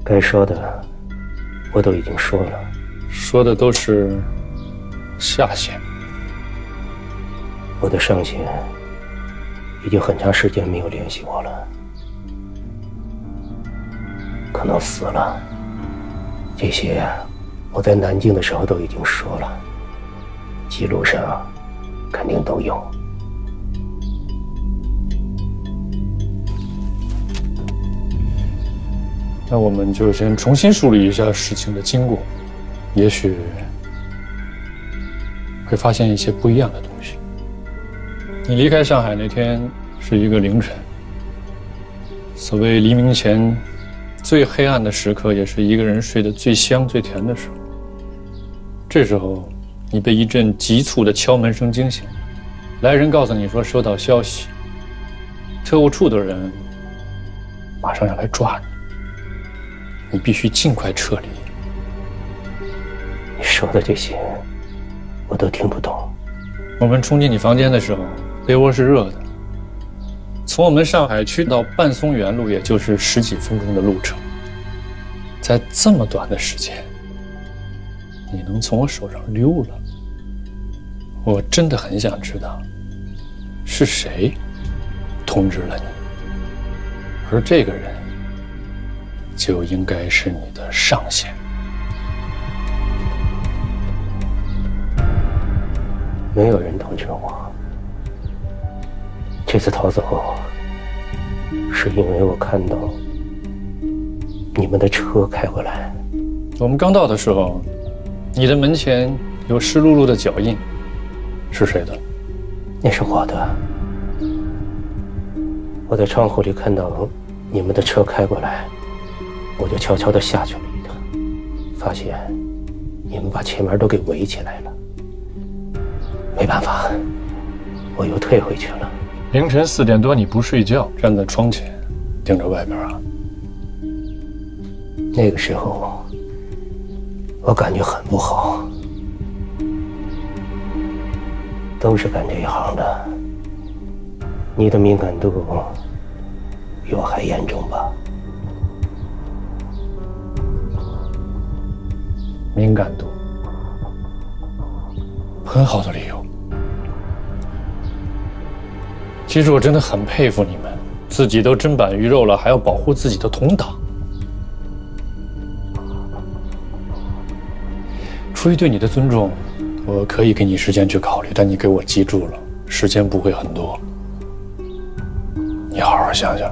该说的我都已经说了， 说的都是下限。 我的上线已经很长时间没有联系我了，可能死了。这些我在南京的时候都已经说了，记录上肯定都有。 那我们就先重新梳理一下事情的经过，也许会发现一些不一样的东西。你离开上海那天是一个凌晨，所谓黎明前最黑暗的时刻，也是一个人睡得最香最甜的时候。这时候你被一阵急促的敲门声惊醒，来人告诉你说收到消息，特务处的人马上要来抓你，你必须尽快撤离。 你说的这些我都听不懂。 我们冲进你房间的时候，被窝是热的。从我们上海区到半松园路，也就是10几分钟的路程。在这么短的时间，你能从我手上溜了，我真的很想知道，是谁通知了你，而这个人就应该是你的上线。 没有人通知我。这次逃走是因为我看到你们的车开过来。 我们刚到的时候，你的门前有湿漉漉的脚印，是谁的？ 那是我的。我在窗户里看到你们的车开过来，我就悄悄地下去了一趟，发现你们把前门都给围起来了。没办法，我又退回去了。 凌晨4点多，你不睡觉，站在窗前盯着外边啊？ 那个时候我感觉很不好。都是干这一行的，你的敏感度比我还严重吧？ 敏感度，很好的理由。其实我真的很佩服你们，自己都砧板鱼肉了，还要保护自己的同党。出于对你的尊重，我可以给你时间去考虑，但你给我记住了，时间不会很多。你好好想想。